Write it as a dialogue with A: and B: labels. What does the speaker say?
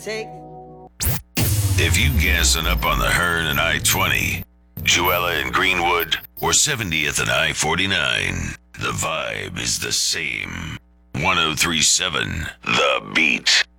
A: take.
B: If you gassing up on the Hearn and I-20, Juella and Greenwood, or 70th and I-49, the vibe is the same. 103.7 The Beat.